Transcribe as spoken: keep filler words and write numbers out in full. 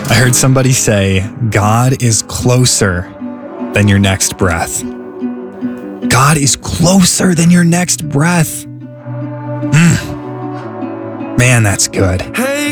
I heard somebody say, God is closer than your next breath. God is closer than your next breath. Mm. Man, that's good. Hey.